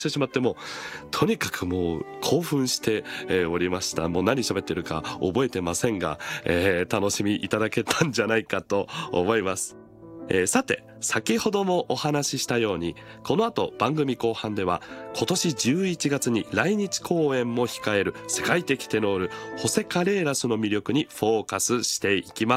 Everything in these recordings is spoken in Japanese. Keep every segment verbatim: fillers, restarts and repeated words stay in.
してしまってもとにかくもう興奮して、えー、おりました。もう何喋ってるか覚えてませんが、えー、楽しみいただけたんじゃないかと思います。えー、さて先ほどもお話ししたようにこの後番組後半では今年じゅういちがつに来日公演も控える世界的テノールホセ・カレーラスの魅力にフォーカスしていきます。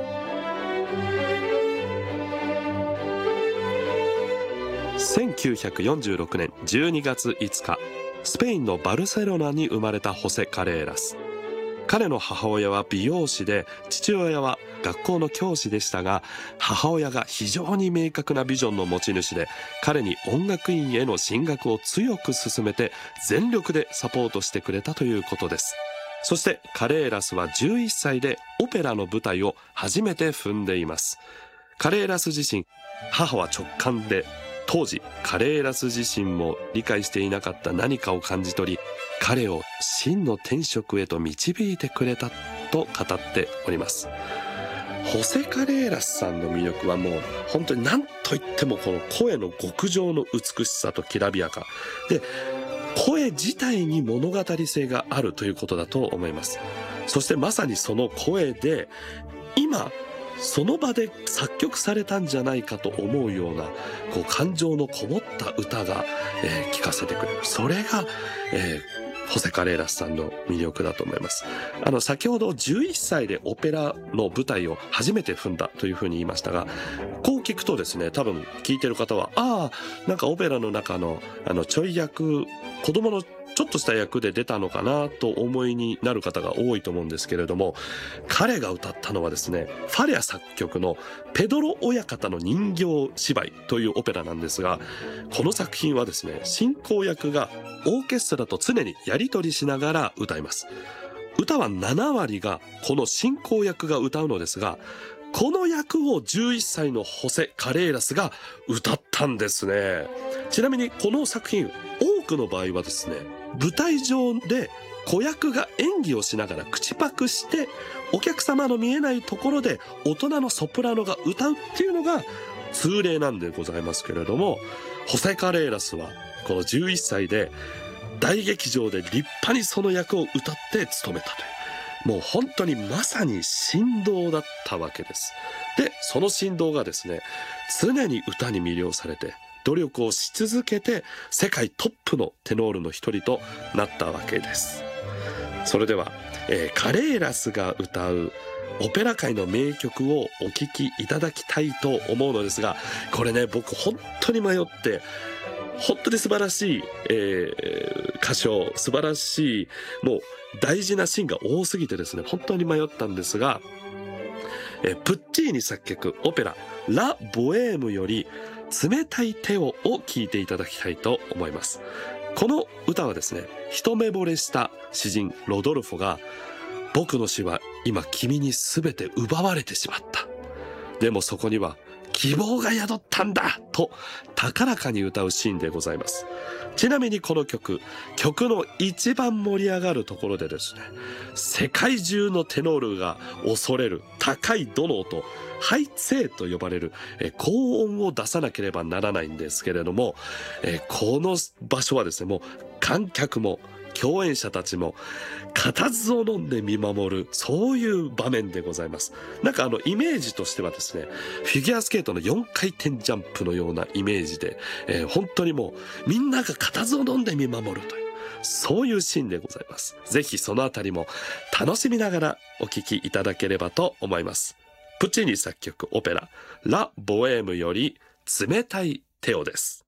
せんきゅうひゃくよんじゅうろくねんじゅうにがついつかスペインのバルセロナに生まれたホセ・カレーラス。彼の母親は美容師で父親は学校の教師でしたが、母親が非常に明確なビジョンの持ち主で彼に音楽院への進学を強く勧めて全力でサポートしてくれたということです。そしてカレーラスはじゅういっさいでオペラの舞台を初めて踏んでいます。カレーラス自身、母は直感で当時カレーラス自身も理解していなかった何かを感じ取り、彼を真の天職へと導いてくれたと語っております。ホセ・カレーラスさんの魅力はもう本当に何といってもこの声の極上の美しさときらびやかで、声自体に物語性があるということだと思います。そしてまさにその声で今その場で作曲されたんじゃないかと思うようなこう感情のこもった歌が、えー、聞かせてくれる。それが、えー、ホセ・カレーラスさんの魅力だと思います。あの先ほどじゅういっさいでオペラの舞台を初めて踏んだというふうに言いましたが、こう聞くとですね、多分聞いてる方はああなんかオペラの中のあのちょい役、子供のちょっとした役で出たのかなと思いになる方が多いと思うんですけれども、彼が歌ったのはですね、ファレア作曲のペドロ親方の人形芝居というオペラなんですが、この作品はですね、進行役がオーケストラと常にやり取りしながら歌います。歌はななわりがこの進行役が歌うのですが、この役をじゅういっさいのホセ・カレーラスが歌ったんですね。ちなみにこの作品多くの場合はですね、舞台上で子役が演技をしながら口パクしてお客様の見えないところで大人のソプラノが歌うっていうのが通例なんでございますけれども、ホセ・カレーラスはこのじゅういっさいで大劇場で立派にその役を歌って務めたという、もう本当にまさに神童だったわけです。でその神童がですね、常に歌に魅了されて努力をし続けて世界トップのテノールの一人となったわけです。それでは、えー、カレーラスが歌うオペラ界の名曲をお聴きいただきたいと思うのですが、これね、僕本当に迷って本当に素晴らしい、えー、歌唱、素晴らしいもう大事なシーンが多すぎてですね、本当に迷ったんですが、えー、プッチーニ作曲オペララ・ボエームより冷たい手をを聴いていただきたいと思います。この歌はですね、一目惚れした詩人ロドルフォが、僕の死は今君に全て奪われてしまった。でもそこには希望が宿ったんだと高らかに歌うシーンでございます。ちなみにこの曲、曲の一番盛り上がるところでですね、世界中のテノールが恐れる高いドの音、ハイツェーと呼ばれるえ高音を出さなければならないんですけれども、えこの場所はですね、もう観客も共演者たちも固唾を飲んで見守る、そういう場面でございます。なんかあのイメージとしてはですね、フィギュアスケートのよんかい転ジャンプのようなイメージで、えー、本当にもうみんなが固唾を飲んで見守るという、そういうシーンでございます。ぜひそのあたりも楽しみながらお聴きいただければと思います。プッチーニ作曲オペララ・ボエームより冷たい手をです。